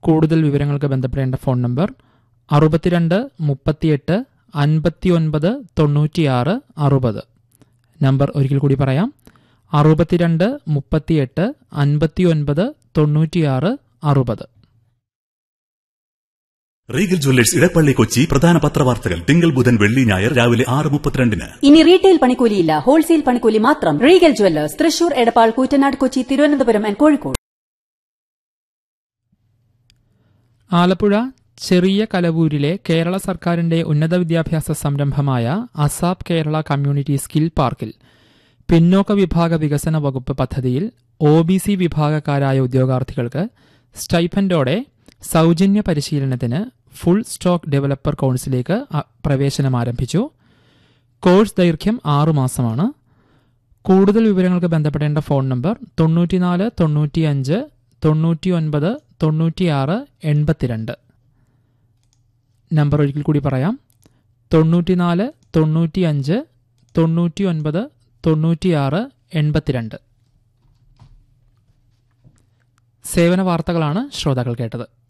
കൂടുതൽ വിവരങ്ങൾക്ക് ബന്ധപ്പെടേണ്ട ഫോൺ നമ്പർ 62 38 59 96 60. നമ്പർ ഒരിക്കൽ കൂടി പറയാം, 62 38 59 96 60. റീഗൽ ജ്വല്ലേഴ്സ് ഇടപ്പള്ളി കൊച്ചി പ്രധാന പത്രവാർത്തകൾ തിങ്കൾ ബുധൻ വെള്ളി ഞായർ രാവിലെ 6:32. ഇനി റീറ്റെയിൽ പണിക്കൂലിയില്ല, ഹോൾസെയിൽ പണിക്കൂലി മാത്രം. Regal Jewellers, Thrissur, Edappal, Koottanad, Kochi, Thiruvananthapuram and Kozhikode. Alappuzha ചെറിയ കലവൂരിലെ കേരള സർക്കാരിന്റെ ഉന്നത വിദ്യാഭ്യാസ സംരംഭമായ അസാപ് കേരള കമ്മ്യൂണിറ്റി സ്കിൽ പാർക്കിൽ പിന്നോക്ക വിഭാഗ വികസന വകുപ്പ് പദ്ധതിയിൽ OBC വിഭാഗക്കാരായ ഉദ്യോഗാർത്ഥികൾക്ക് സ്റ്റൈപ്പൻഡോടെ സൗജന്യ പരിശീലനത്തിന് ഫുൾ സ്റ്റോക്ക് ഡെവലപ്പർ കോഴ്സിലേക്ക് പ്രവേശനം ആരംഭിച്ചു. കോഴ്സ് ദൈർഘ്യം 6 മാസമാണ്. കൂടുതൽ വിവരങ്ങൾക്ക് ബന്ധപ്പെടേണ്ട ഫോൺ നമ്പർ 94 95 99 96 82. നമ്പർ ഒരിക്കൽ കൂടി പറയാം, 94 95 99 96 82. സേവന വാർത്തകളാണ് ശ്രോതാക്കൾ കേട്ടത്.